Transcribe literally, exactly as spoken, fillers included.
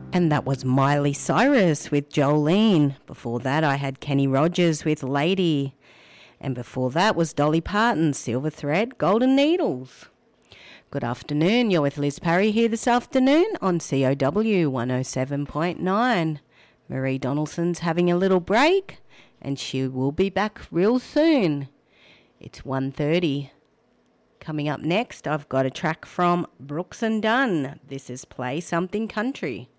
And that was Miley Cyrus with Jolene. Before that, I had Kenny Rogers with Lady. And before that was Dolly Parton, Silver Thread, Golden Needles. Good afternoon. You're with Liz Parry here this afternoon on C O W one oh seven point nine. Marie Donaldson's having a little break and she will be back real soon. It's one thirty. Coming up next, I've got a track from Brooks and Dunn. This is Play Something Country.